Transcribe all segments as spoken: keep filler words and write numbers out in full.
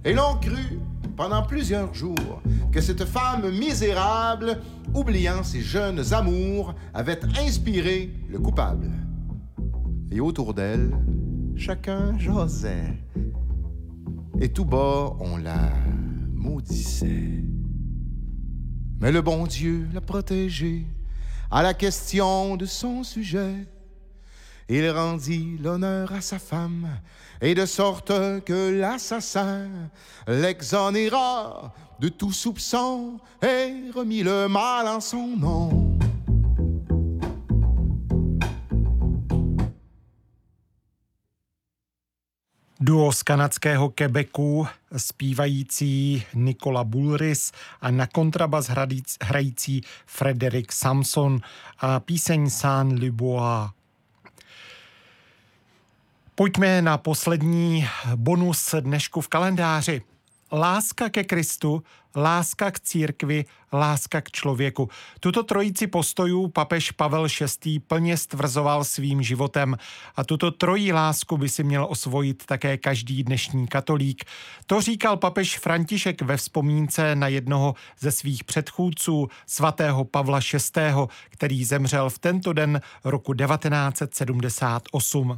Et l'on crut pendant plusieurs jours que cette femme misérable, oubliant ses jeunes amours, avait inspiré le coupable. Et autour d'elle, chacun jasait. Et tout bas, on la maudissait. Mais le bon Dieu l'a protégée à la question de son sujet. Il rendit l'honneur à sa femme, et de sorte que l'assassin l'exonéra de tout soupçon et remit le mal en son nom. Duo z kanadského Quebecu, zpívající Nicola Bulris a na kontrabas hrající Frederick Samson a píseň Sans le bois. Pojďme na poslední bonus dnešku v kalendáři. Láska ke Kristu, láska k církvi, láska k člověku. Tuto trojici postojů papež Pavel šestý. plně stvrzoval svým životem a tuto trojí lásku by si měl osvojit také každý dnešní katolík. To říkal papež František ve vzpomínce na jednoho ze svých předchůdců, svatého Pavla šestého., který zemřel v tento den roku devatenáct set sedmdesát osm.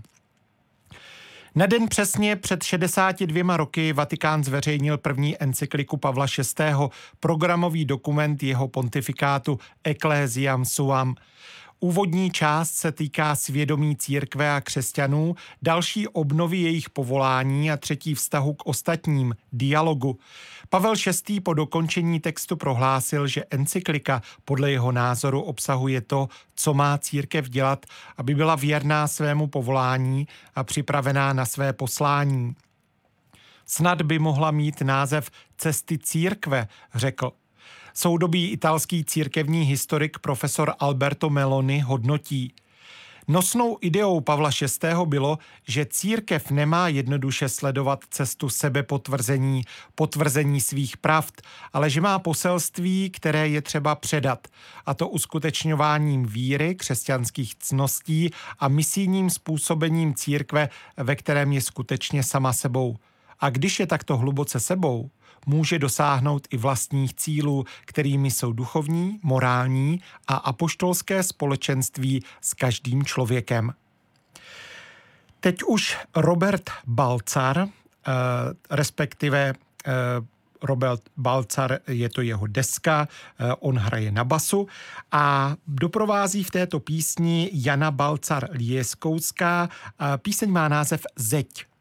Na den přesně před šedesáti dvěma roky Vatikán zveřejnil první encykliku Pavla šestého., programový dokument jeho pontifikátu Ecclesiam Suam. Úvodní část se týká svědomí církve a křesťanů, další obnovy jejich povolání a třetí vztahu k ostatním, dialogu. Pavel šestý. po dokončení textu prohlásil, že encyklika podle jeho názoru obsahuje to, co má církev dělat, aby byla věrná svému povolání a připravená na své poslání. Snad by mohla mít název Cesty církve, řekl. Soudobý italský církevní historik profesor Alberto Meloni hodnotí: nosnou ideou Pavla šestého. bylo, že církev nemá jednoduše sledovat cestu sebepotvrzení, potvrzení svých pravd, ale že má poselství, které je třeba předat, a to uskutečňováním víry, křesťanských cností a misijním způsobením církve, ve kterém je skutečně sama sebou. A když je takto hluboce sebou, může dosáhnout i vlastních cílů, kterými jsou duchovní, morální a apoštolské společenství s každým člověkem. Teď už Robert Balcar, eh, respektive eh, Robert Balcar, je to jeho deska, eh, on hraje na basu a doprovází v této písni Jana Balcar-Lieskouská. Eh, píseň má název Zeď.